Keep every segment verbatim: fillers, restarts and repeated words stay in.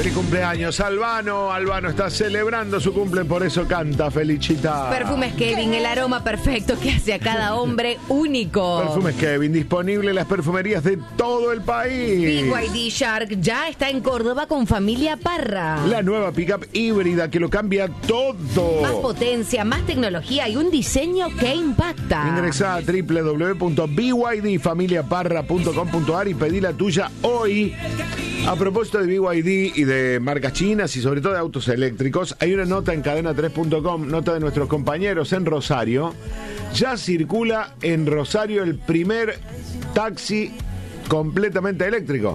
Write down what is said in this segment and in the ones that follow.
Feliz cumpleaños, Albano. Albano está celebrando su cumple, por eso canta Felicita. Perfumes Kevin, el aroma perfecto que hace a cada hombre único. Perfumes Kevin, disponible en las perfumerías de todo el país. B Y D Shark ya está en Córdoba con Familia Parra. La nueva pickup híbrida que lo cambia todo. Más potencia, más tecnología y un diseño que impacta. Ingresá a doble u doble u doble u punto b y d familia parra punto com punto a r y pedí la tuya hoy. A propósito de B Y D y de marcas chinas y sobre todo de autos eléctricos, hay una nota en cadena tres punto com, nota de nuestros compañeros en Rosario. Ya circula en Rosario el primer taxi completamente eléctrico.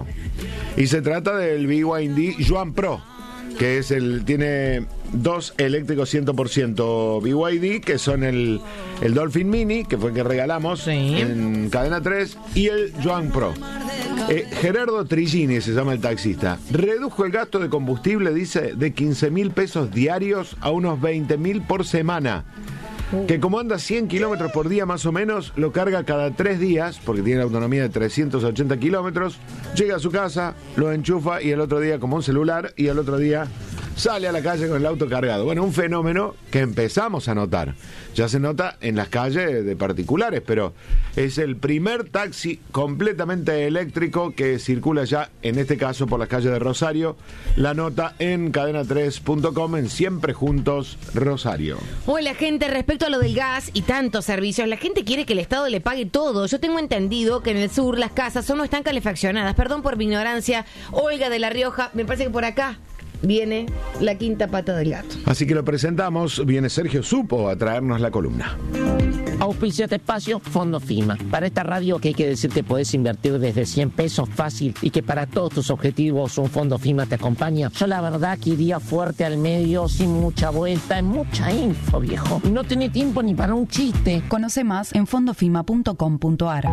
Y se trata del B Y D Yuan Pro, que es el tiene dos eléctricos cien por ciento B Y D, que son el, el Dolphin Mini, que fue el que regalamos sí. en Cadena tres, y el Yuan Pro. Eh, Gerardo Trigini se llama el taxista. Redujo el gasto de combustible, dice, de quince mil pesos diarios a unos veinte mil por semana. Que como anda cien kilómetros por día más o menos, lo carga cada tres días, porque tiene la autonomía de trescientos ochenta kilómetros, llega a su casa, lo enchufa y el otro día como un celular y el otro día sale a la calle con el auto cargado. Bueno, un fenómeno que empezamos a notar. Ya se nota en las calles de particulares, pero es el primer taxi completamente eléctrico que circula ya, en este caso, por las calles de Rosario. La nota en cadena tres punto com en Siempre Juntos Rosario. Hola, gente, respecto a lo del gas y tantos servicios, la gente quiere que el Estado le pague todo. Yo tengo entendido que en el sur las casas solo están calefaccionadas. Perdón por mi ignorancia. Olga de La Rioja, me parece que por acá viene la quinta pata del gato. Así que lo presentamos. Viene Sergio Supo a traernos la columna. Auspicia este espacio Fondo FIMA. Para esta radio que hay que decir que podés invertir desde cien pesos fácil y que para todos tus objetivos un Fondo FIMA te acompaña. Yo la verdad que iría fuerte al medio, sin mucha vuelta, en mucha info, viejo. No tenés tiempo ni para un chiste. Conoce más en fondo fima punto com punto a r.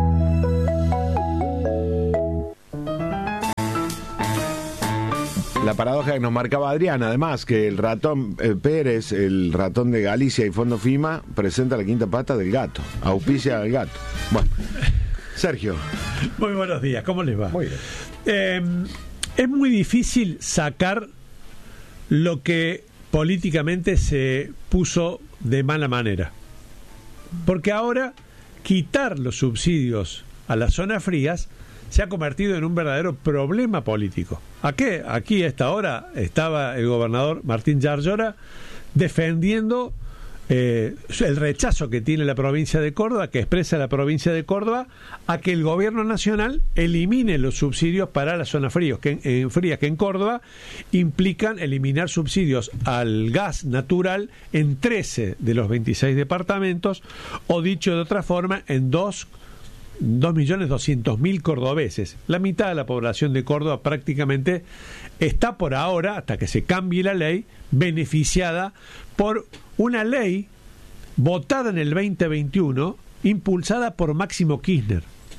La paradoja que nos marcaba Adriana, además, que el ratón eh, Pérez, el ratón de Galicia y Fondo FIMA, presenta la quinta pata del gato, auspicia al gato. Bueno, Sergio. Muy buenos días, ¿cómo les va? Muy bien. Eh, es muy difícil sacar lo que políticamente se puso de mala manera. Porque ahora quitar los subsidios a las zonas frías se ha convertido en un verdadero problema político. ¿A qué? Aquí a esta hora estaba el gobernador Martín Yarlora defendiendo eh, el rechazo que tiene la provincia de Córdoba, que expresa la provincia de Córdoba, a que el gobierno nacional elimine los subsidios para las zonas frías, que, eh, frías, que en Córdoba implican eliminar subsidios al gas natural en trece de los veintiséis departamentos, o dicho de otra forma, en dos dos millones doscientos mil cordobeses. La mitad de la población de Córdoba prácticamente está por ahora, hasta que se cambie la ley, beneficiada por una ley votada en el veinte veintiuno, impulsada por Máximo Kirchner.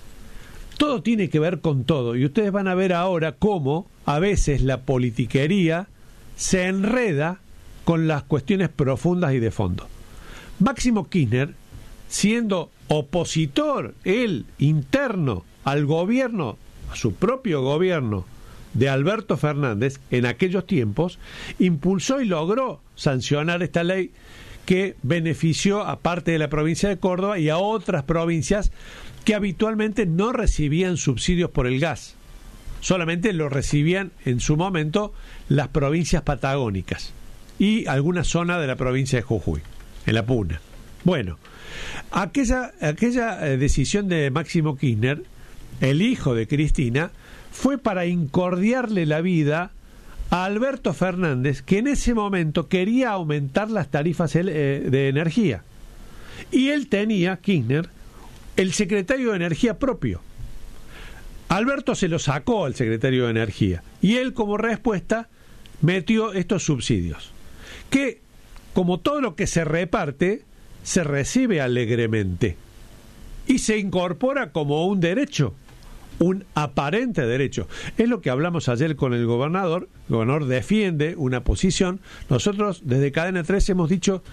Todo tiene que ver con todo, y ustedes van a ver ahora cómo a veces la politiquería se enreda con las cuestiones profundas y de fondo. Máximo Kirchner, siendo opositor, él, interno al gobierno, a su propio gobierno de Alberto Fernández, en aquellos tiempos, impulsó y logró sancionar esta ley que benefició a parte de la provincia de Córdoba y a otras provincias que habitualmente no recibían subsidios por el gas. Solamente lo recibían en su momento las provincias patagónicas y alguna zona de la provincia de Jujuy, en la Puna. Bueno, aquella, aquella decisión de Máximo Kirchner, el hijo de Cristina, fue para incordiarle la vida a Alberto Fernández, que en ese momento quería aumentar las tarifas de energía. Y él tenía, Kirchner, el secretario de Energía propio. Alberto se lo sacó al secretario de Energía y él, como respuesta, metió estos subsidios, que, como todo lo que se reparte, se recibe alegremente y se incorpora como un derecho, un aparente derecho. Es lo que hablamos ayer con el gobernador. El gobernador defiende una posición. Nosotros desde Cadena tres hemos dicho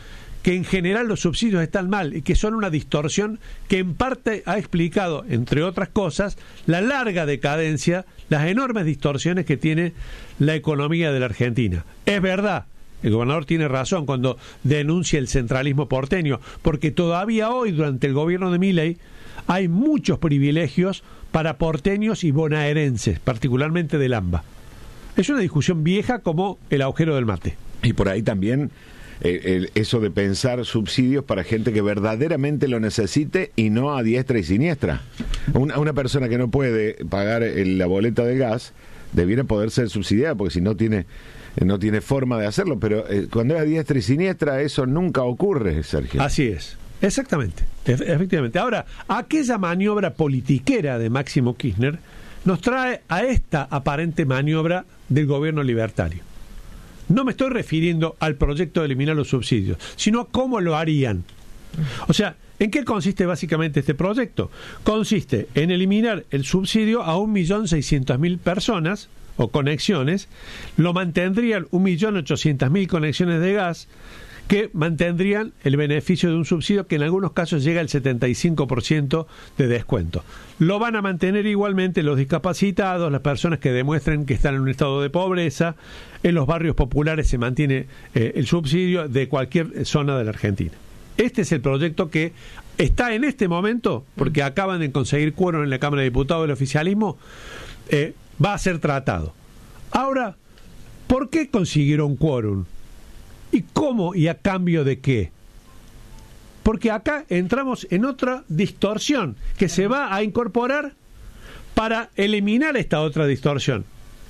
que en general los subsidios están mal y que son una distorsión que en parte ha explicado, entre otras cosas, la larga decadencia, las enormes distorsiones que tiene la economía de la Argentina. Es verdad, el gobernador tiene razón cuando denuncia el centralismo porteño, porque todavía hoy, durante el gobierno de Milei, hay muchos privilegios para porteños y bonaerenses, particularmente del AMBA. Es una discusión vieja como el agujero del mate. Y por ahí también eh, el, eso de pensar subsidios para gente que verdaderamente lo necesite y no a diestra y siniestra. Una, una persona que no puede pagar el, la boleta de gas debiera poder ser subsidiada, porque si no tiene no tiene forma de hacerlo, pero eh, cuando es a diestra y siniestra eso nunca ocurre, Sergio. Así es, exactamente, efectivamente. Ahora, aquella maniobra politiquera de Máximo Kirchner nos trae a esta aparente maniobra del gobierno libertario. No me estoy refiriendo al proyecto de eliminar los subsidios, sino a cómo lo harían. O sea, ¿en qué consiste básicamente este proyecto? Consiste en eliminar el subsidio a un millón seiscientas mil personas o conexiones, lo mantendrían un millón ochocientas mil conexiones de gas, que mantendrían el beneficio de un subsidio que en algunos casos llega al setenta y cinco por ciento de descuento. Lo van a mantener igualmente los discapacitados, las personas que demuestren que están en un estado de pobreza. En los barrios populares se mantiene eh, el subsidio de cualquier zona de la Argentina. Este es el proyecto que está en este momento, porque acaban de conseguir quórum en la Cámara de Diputados del oficialismo, eh, va a ser tratado. Ahora, ¿por qué consiguieron quórum? ¿Y cómo y a cambio de qué? Porque acá entramos en otra distorsión que se va a incorporar para eliminar esta otra distorsión.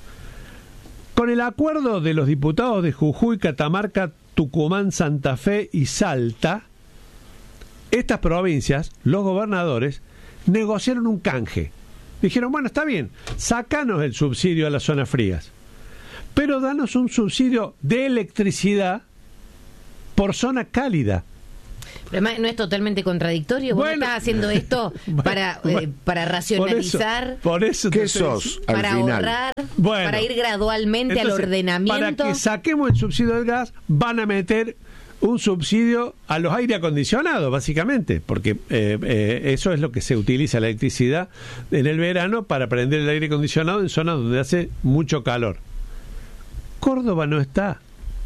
Con el acuerdo de los diputados de Jujuy, Catamarca, Tucumán, Santa Fe y Salta, estas provincias, los gobernadores, negociaron un canje. Dijeron, bueno, está bien, sácanos el subsidio a las zonas frías, pero danos un subsidio de electricidad por zona cálida. Pero no es totalmente contradictorio. Vos Bueno. estás haciendo esto para, Bueno, eh, para racionalizar, Por eso, por ¿Qué eso te- sos al para final? ahorrar, Bueno. para ir gradualmente Entonces, al ordenamiento. Para que saquemos el subsidio del gas, van a meter un subsidio a los aire acondicionados, básicamente, porque eh, eh, eso es lo que se utiliza, la electricidad en el verano para prender el aire acondicionado en zonas donde hace mucho calor. Córdoba no está.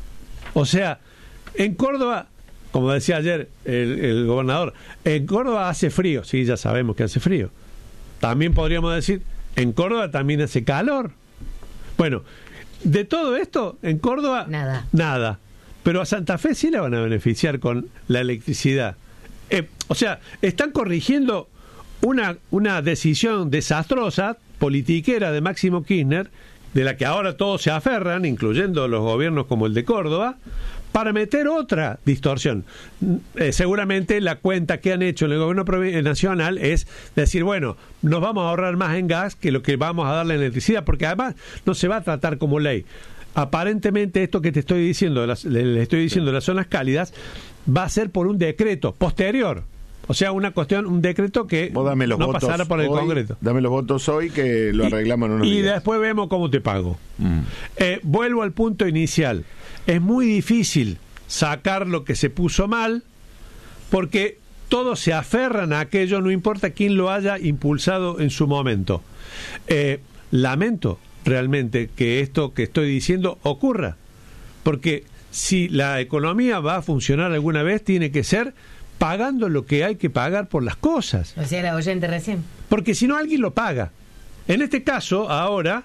O sea, en Córdoba, como decía ayer el, el gobernador, en Córdoba hace frío, sí, ya sabemos que hace frío. También podríamos decir, en Córdoba también hace calor. Bueno, de todo esto, en Córdoba, Nada. Nada. Pero a Santa Fe sí la van a beneficiar con la electricidad. Eh, o sea, están corrigiendo una, una decisión desastrosa, politiquera de Máximo Kirchner, de la que ahora todos se aferran, incluyendo los gobiernos como el de Córdoba, para meter otra distorsión. Eh, seguramente la cuenta que han hecho en el gobierno provi- nacional es decir, bueno, nos vamos a ahorrar más en gas que lo que vamos a darle en electricidad, porque además no se va a tratar como ley. Aparentemente esto que te estoy diciendo, las, le, le estoy diciendo de las zonas cálidas, va a ser por un decreto posterior. O sea, una cuestión, un decreto que Vos dame los no votos pasara por el hoy, Congreso. Dame los votos hoy que lo arreglamos en unos Y días. después vemos cómo te pago. Mm. Eh, vuelvo al punto inicial. Es muy difícil sacar lo que se puso mal porque todos se aferran a aquello, no importa quién lo haya impulsado en su momento. Eh, lamento realmente que esto que estoy diciendo ocurra, porque si la economía va a funcionar alguna vez, tiene que ser pagando lo que hay que pagar por las cosas. O sea, era oyente recién. Porque si no, alguien lo paga. En este caso, ahora,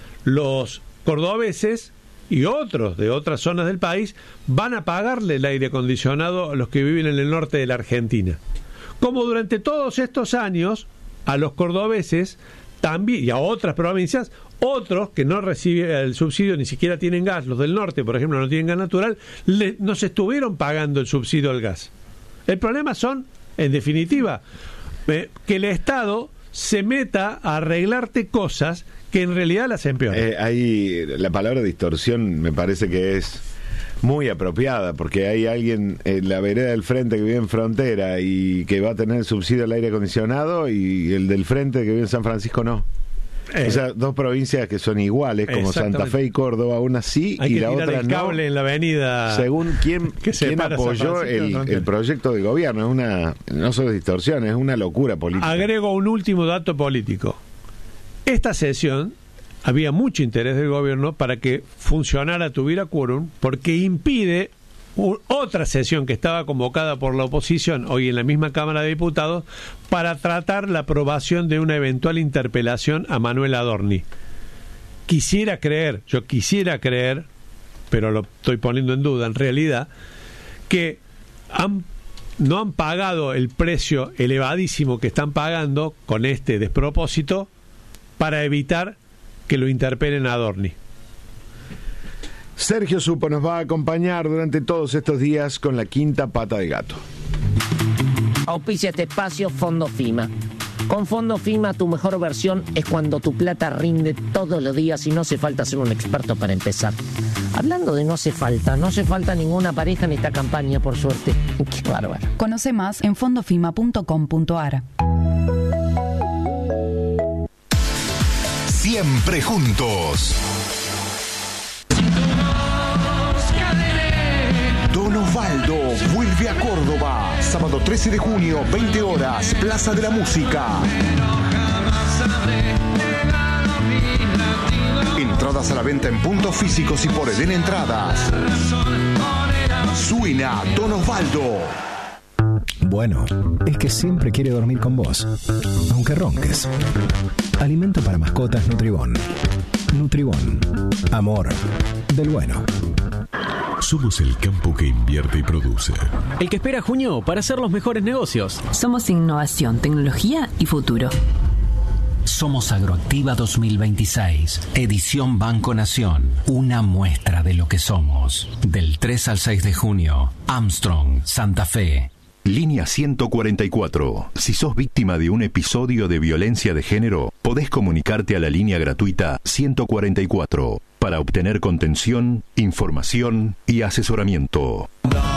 los cordobeses y otros de otras zonas del país van a pagarle el aire acondicionado a los que viven en el norte de la Argentina. Como durante todos estos años, a los cordobeses también, y a otras provincias, otros que no reciben el subsidio, ni siquiera tienen gas, los del norte, por ejemplo, no tienen gas natural, le, nos estuvieron pagando el subsidio al gas. El problema son, en definitiva, eh, que el Estado se meta a arreglarte cosas que en realidad las empeoran. Eh, ahí la palabra distorsión me parece que es muy apropiada, porque hay alguien en la vereda del frente que vive en Frontera y que va a tener subsidio al aire acondicionado y el del frente que vive en San Francisco no. Eh, o sea, dos provincias que son iguales, como Santa Fe y Córdoba, una sí hay y que la tirar otra el cable no. en la avenida. Según quién, que quién apoyó el, el proyecto de gobierno. Es una, no solo distorsión, es una locura política. Agrego un último dato político. Esta sesión había mucho interés del gobierno para que funcionara, tuviera quórum, porque impide u- otra sesión que estaba convocada por la oposición hoy en la misma Cámara de Diputados para tratar la aprobación de una eventual interpelación a Manuel Adorni. Quisiera creer, yo quisiera creer, pero lo estoy poniendo en duda en realidad, que han, no han pagado el precio elevadísimo que están pagando con este despropósito para evitar que lo interpelen a Adorni. Sergio Supo nos va a acompañar durante todos estos días con la quinta pata de gato. Auspicia este espacio Fondo FIMA. Con Fondo FIMA tu mejor versión es cuando tu plata rinde todos los días y no hace falta ser un experto para empezar. Hablando de no hace falta, no hace falta ninguna pareja en esta campaña, por suerte. Qué bárbaro. Conoce más en fondo fima punto com punto a r. Siempre juntos. Don Osvaldo vuelve a Córdoba. Sábado trece de junio, veinte horas, Plaza de la Música. Entradas a la venta en puntos físicos y por Eden Entradas. Suena Don Osvaldo. Bueno, es que siempre quiere dormir con vos, aunque ronques. Alimento para mascotas Nutribón. Nutribón. Amor del bueno. Somos el campo que invierte y produce. El que espera junio para hacer los mejores negocios. Somos innovación, tecnología y futuro. Somos Agroactiva dos mil veintiséis, edición Banco Nación. Una muestra de lo que somos. Del tres al seis de junio, Armstrong, Santa Fe. Línea ciento cuarenta y cuatro. Si sos víctima de un episodio de violencia de género, podés comunicarte a la línea gratuita ciento cuarenta y cuatro para obtener contención, información y asesoramiento.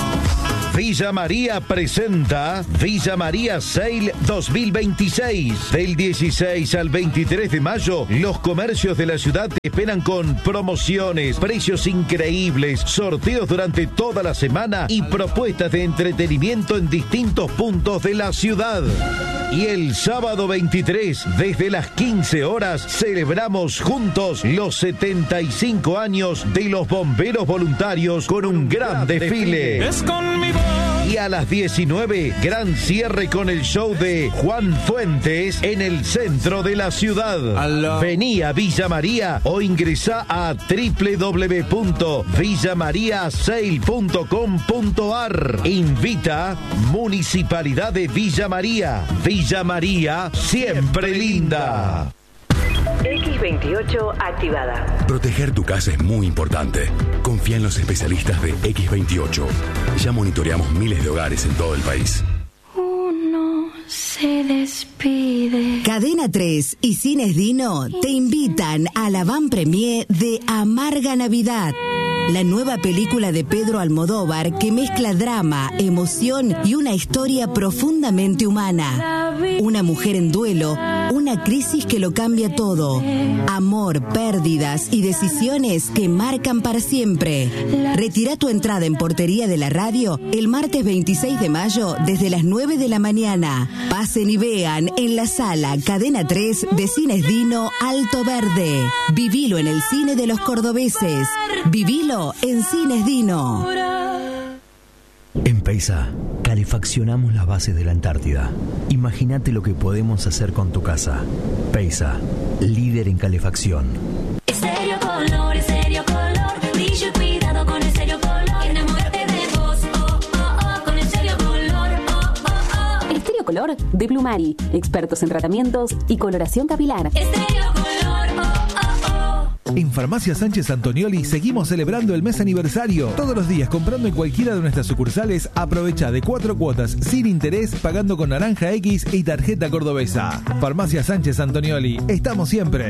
Villa María presenta Villa María Sale dos mil veintiséis. Del dieciséis al veintitrés de mayo, los comercios de la ciudad te esperan con promociones, precios increíbles, sorteos durante toda la semana y propuestas de entretenimiento en distintos puntos de la ciudad. Y el sábado veintitrés, desde las quince horas, celebramos juntos los setenta y cinco años de los bomberos voluntarios con un gran desfile. Es con mi voz. Y a las diecinueve, gran cierre con el show de Juan Fuentes en el centro de la ciudad. Aló. Vení a Villa María o ingresá a doble u doble u doble u punto villa maría sale punto com punto a r. Invita Municipalidad de Villa María. Villa María, siempre linda. equis veintiocho activada. Proteger tu casa es muy importante. Confía en los especialistas de equis veintiocho. Ya monitoreamos miles de hogares en todo el país. Uno se despide. Cadena tres y Cines Dino te invitan a la van premier de Amarga Navidad. La nueva película de Pedro Almodóvar que mezcla drama, emoción y una historia profundamente humana. Una mujer en duelo, una crisis que lo cambia todo. Amor, pérdidas y decisiones que marcan para siempre. Retira tu entrada en Portería de la Radio el martes veintiséis de mayo desde las nueve de la mañana. Pasen y vean en la sala Cadena tres de Cines Dino Alto Verde. Vivilo en el cine de los cordobeses. Vivilo en Cines Dino. En Peisa, calefaccionamos las bases de la Antártida. Imagínate lo que podemos hacer con tu casa. Peisa, líder en calefacción. Estéreo Color, Estéreo Color, brillo y cuidado con Estéreo Color. Enamórate de vos, oh, oh, oh, con Estéreo Color, oh, oh, oh. Estéreo Color de Plumari, expertos en tratamientos y coloración capilar. Estéreo Color, oh, oh, oh. En Farmacia Sánchez Antonioli seguimos celebrando el mes aniversario. Todos los días comprando en cualquiera de nuestras sucursales, aprovecha de cuatro cuotas sin interés pagando con Naranja X y tarjeta cordobesa. Farmacia Sánchez Antonioli, estamos siempre.